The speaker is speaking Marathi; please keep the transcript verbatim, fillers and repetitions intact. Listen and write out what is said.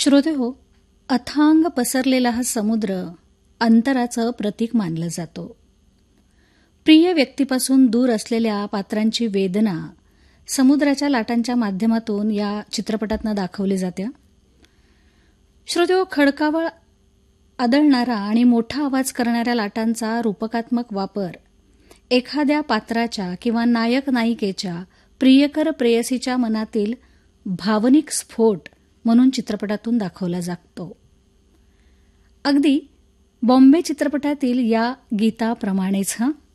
श्रोते हो, अथांग पसरलेला हा समुद्र अंतराचं प्रतीक मानलं जातो. प्रिय व्यक्तीपासून दूर असलेल्या पात्रांची वेदना समुद्राच्या लाटांच्या माध्यमातून या चित्रपटातनं दाखवली जाते. श्रोते हो, खडकावळ आदळणारा आणि मोठा आवाज करणाऱ्या लाटांचा रूपकात्मक वापर एखाद्या पात्राच्या किंवा नायक नायिकेच्या प्रियकर प्रेयसीच्या मनातील भावनिक स्फोट म्हणून चित्रपटातून दाखवला जातो. अगदी बॉम्बे चित्रपटातील या गीताप्रमाणेच. हं